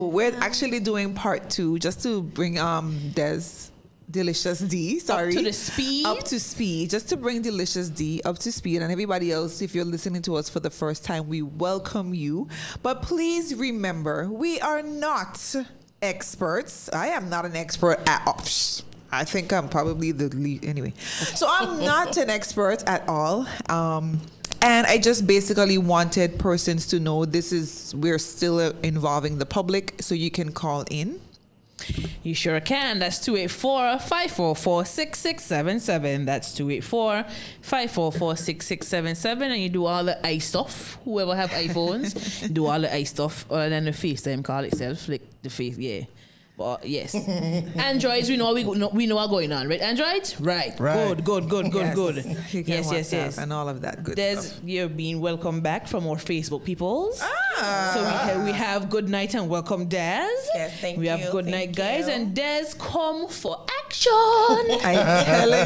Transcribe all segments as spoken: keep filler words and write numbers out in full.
We're actually doing part two just to bring um Des Delicious D, sorry. Up to the speed. Up to speed. Just to bring Delicious D up to speed. And everybody else, if you're listening to us for the first time, we welcome you. But please remember, we are not experts. I am not an expert at all. I think I'm probably the lead anyway. So I'm not an expert at all. Um And I just basically wanted persons to know this is, we're still uh, involving the public, so you can call in. You sure can. That's two eight four, five four four, six six seven seven. That's two eight four, five four four, six six seven seven. And you do all the i stuff. Whoever have iPhones, do all the i stuff. Other than the FaceTime call itself. Flick the face, yeah. But yes. Androids, we know we know, we know what's going on, right? Androids? Right. Right. Good, good, good, good, Yes. good. You can Yes, yes, WhatsApp yes. and all of that good Des, stuff. you're being welcome back from our Facebook peoples. Ah. So we have, we have good night and welcome Des. Yes, thank we you, have good thank night, guys, you. and Des come for action. I'm telling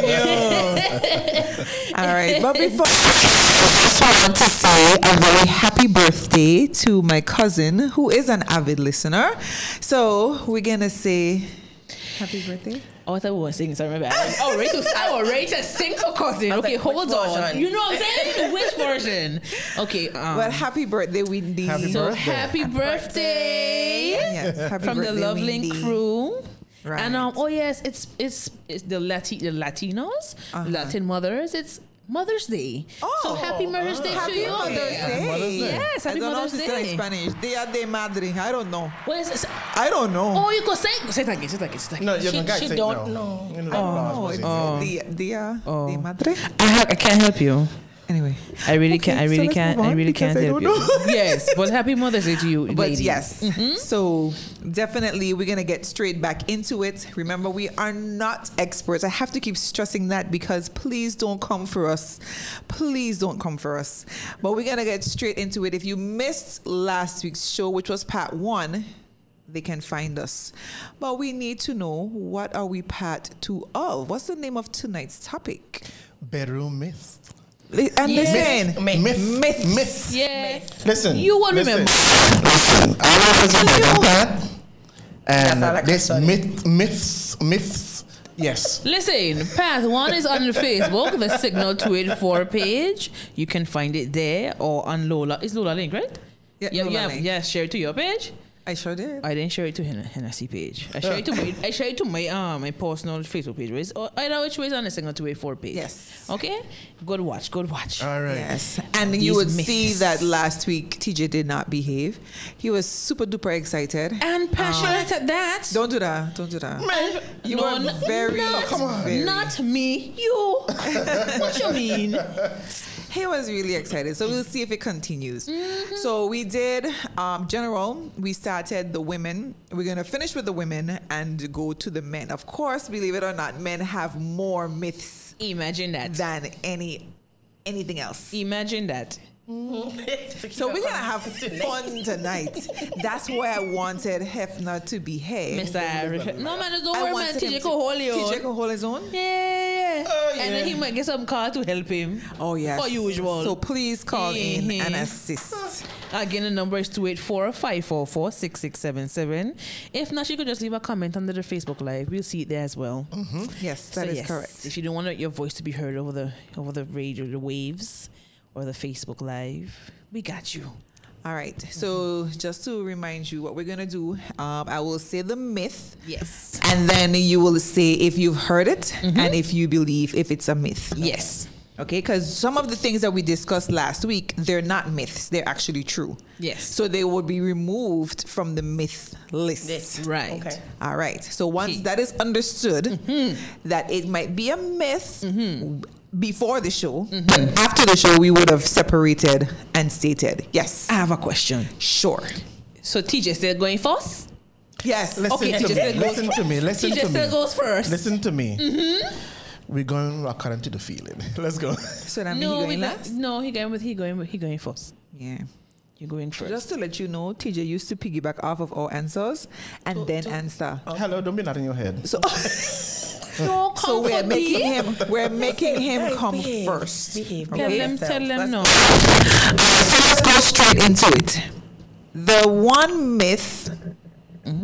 you. All right. But before, I just want to say a very happy birthday to my cousin, who is an avid listener. So we're going to say happy birthday. Oh, I thought we were singing. Sorry, my bad. Oh, ready to, I was ready to sing for cousin. I was Okay, like, hold which on. version? You know what I'm saying? Which version? Okay. Um, Well, happy birthday, Windy. Happy so birthday. happy birthday Yes, happy from the birthday, Love Link Windy. crew. Right. And um, oh yes, it's it's it's the Lati the Latinos, Uh-huh. Latin mothers. It's Mother's Day. Oh. So happy Mother's Day to Happy you. Mother's Day. Mother's Day. Yes, happy I don't Mother's know if it's Day. in Spanish. Dia de Madre. I don't know. What is it? I don't know. Oh, you could say say it again, say it again, say it again. No, you She- can she say don't no. know. You know, Oh, applause, it's but dia, dia Oh. de Madre. I, ha- I can't help you. Anyway. I really Okay, can't. I so really let's can't. move I on really because can't I help don't you. Yes, but happy Mother's Day to you, But ladies. yes, so definitely we're going to get straight back into it. Remember, we are not experts. I have to keep stressing that because please don't come for us. Please don't come for us. But we're going to get straight into it. If you missed last week's show, which was part one, they can find us. But we need to know, what are we part two of? What's the name of tonight's topic? bedroom myth. And Yes. listen, Myth. Myth. Myths. Myth. Yeah. Listen. You will listen. remember. Listen. I represent Megan Pat. That's all I And can this study. myth, myths, myths, yes. Listen, Path One is on the Facebook, the Signal two eighty-four page. You can find it there or on Lola. It's Lola Link, right? Yeah, yeah, Lola yeah, Link. yeah. Share it to your page. I sure did. I didn't share it to Hen- Hennessy page. I share it to my. I share it to my um my personal Facebook page. Right? Or either which way is on the Signal two eighty-four page. Yes. Okay. Good watch. Good watch. All right. Yes, and These you would myths. see that last week T J did not behave. He was super duper excited. And passionate at that. Don't do that. Don't do that. Man, You No, were no, very, not, come on. very- not me. You. What you mean? He was really excited. So we'll see if it continues. Mm-hmm. So we did um, general. We started the women. We're gonna finish with the women and go to the men. Of course, believe it or not, men have more myths Imagine that. than any anything else. Imagine that. So we're gonna have fun tonight. That's why I wanted Hefner to behave. Mister Irish. No man, don't I worry, man. wanted T J him can to- hold you. T J can hold his own. Yeah, yeah, yeah. Oh, And then yeah. he might get some car to help him. Oh yes. Per usual. So please call in Mhm. and assist. Again, the number is two eight four, five four four, six six seven seven. If not, you could just leave a comment under the Facebook Live. We'll see it there as well. Yes, So that is yes, correct. If you don't want your voice to be heard over the over the radio, the waves, or the Facebook Live, we got you. All right. So just to remind you what we're gonna do, um, I will say the myth, Yes. and then you will say if you've heard it and if you believe if it's a myth. Yes. Okay, because some of the things that we discussed last week, they're not myths; they're actually true. Yes. So they would be removed from the myth list. Yes. Right. Okay. All right. So once Okay. that is understood, that it might be a myth before the show, but after the show, we would have separated and stated, yes, I have a question. sure. So T J still going first? Yes. Listen Okay, to T J me. said goes Listen to me. Listen T J to still me. goes first. Listen to me. We're going according to the feeling. Let's go. So that means no, he we going got, last? no, he going with he going with he going first. Yeah. You're going first. Just to let you know, T J used to piggyback off of our answers and then answer. Hello, don't be that in your head. So, no, so we're comfort making me. him we're making him Guys, come behave. first. Behave. Tell Okay. them, tell them Let's no. So let's go straight into it. The one myth